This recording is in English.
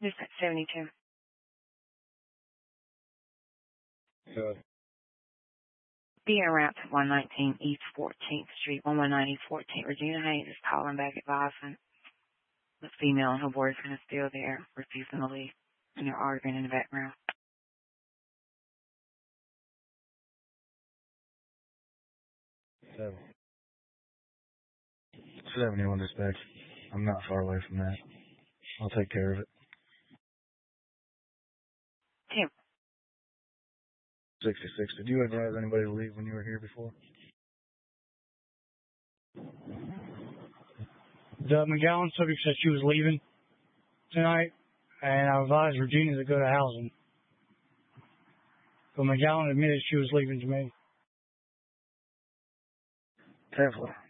Dispatch 72. Be en route to 119 East 14th Street, 119 East 14th. Regina Hayes is calling back advising the female and her boyfriend is still there, refusing to leave, and they're arguing in the background. 71 dispatch. I'm not far away from that. I'll take care of it. Tim. 66. Did you advise anybody to leave when you were here before? The McGowan subject said she was leaving tonight, and I advised Regina to go to housing. But McGowan admitted she was leaving to me. 10-4.